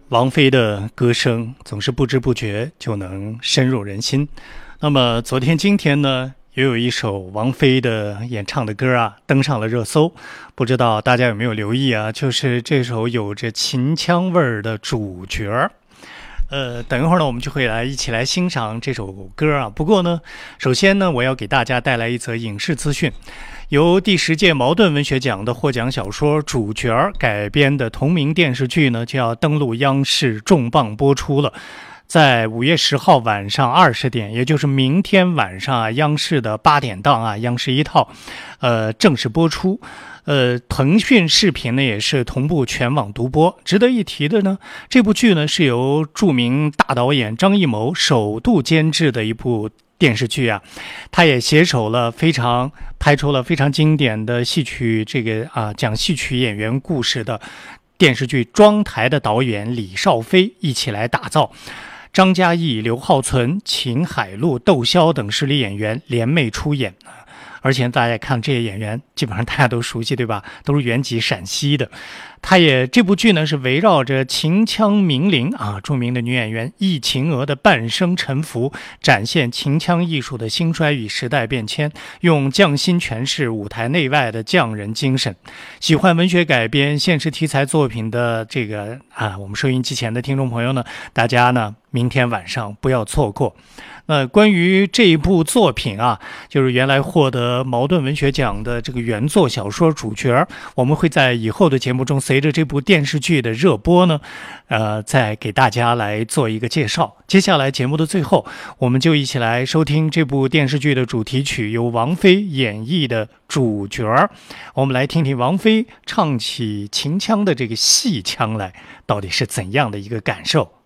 王菲的歌声总是不知不觉就能深入人心。那么昨天今天呢，也有一首王菲的演唱的歌啊登上了热搜，不知道大家有没有留意啊，就是这首有着秦腔味儿的主角。等一会儿呢，我们就会一起来欣赏这首歌啊。不过呢，首先呢，我要给大家带来一则影视资讯。由第10届茅盾文学奖的获奖小说主角改编的同名电视剧呢，就要登陆央视重磅播出了。在5月10号晚上20点，也就是明天晚上啊，央视的8点档啊，央视1套，正式播出。腾讯视频呢也是同步全网独播。值得一提的呢，这部剧呢是由著名大导演张艺谋首度监制的一部电视剧啊，他也拍出了非常经典的戏曲讲戏曲演员故事的电视剧《庄台》的导演李少飞一起来打造。张嘉译、刘浩存、秦海璐、窦骁等实力演员联袂出演，而且大家看这些演员基本上大家都熟悉，对吧？都是原籍陕西的。这部剧呢是围绕着秦腔名伶啊，著名的女演员易秦娥的半生沉浮，展现秦腔艺术的兴衰与时代变迁，用匠心诠释舞台内外的匠人精神。喜欢文学改编现实题材作品的我们收音机前的听众朋友呢，大家呢明天晚上不要错过。关于这一部作品啊，就是原来获得茅盾文学奖的这个原作小说主角，我们会在以后的节目中随着这部电视剧的热播呢，再给大家来做一个介绍。接下来节目的最后，我们就一起来收听这部电视剧的主题曲，由王菲演绎的主角。我们来听听王菲唱起秦腔的这个戏腔来，到底是怎样的一个感受。